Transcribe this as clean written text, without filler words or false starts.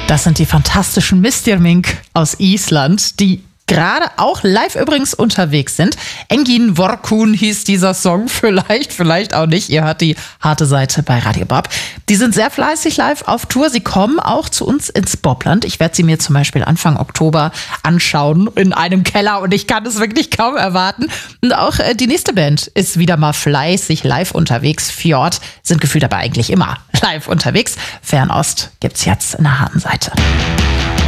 Das sind die fantastischen Mistirmink aus Island, die gerade auch live übrigens unterwegs sind. Engin Vorkun hieß dieser Song, vielleicht auch nicht. Ihr hört die harte Seite bei Radio Bob. Die sind sehr fleißig live auf Tour. Sie kommen auch zu uns ins Bobland. Ich werde sie mir zum Beispiel Anfang Oktober anschauen in einem Keller und ich kann es wirklich kaum erwarten. Und auch die nächste Band ist wieder mal fleißig live unterwegs. Fjord sind gefühlt aber eigentlich immer live unterwegs. Fernost gibt's jetzt in der harten Seite.